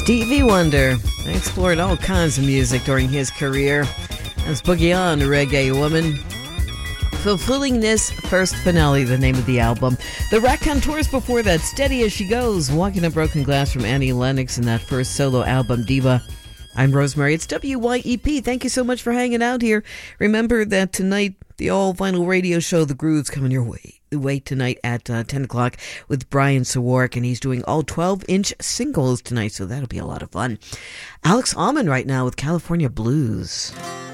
Stevie Wonder explored all kinds of music during his career. That's Boogie On, Reggae Woman. Fulfilling This First Finale, the name of the album. The Raconteurs before that, Steady As She Goes, Walking on Broken Glass from Annie Lennox in that first solo album, Diva. I'm Rosemary. It's WYEP. Thank you so much for hanging out here. Remember that tonight, the all-vinyl radio show, The Groove's coming your way tonight at 10 o'clock with Brian Sawark, and he's doing all 12-inch singles tonight, so that'll be a lot of fun. Alex Allman right now with California Blues.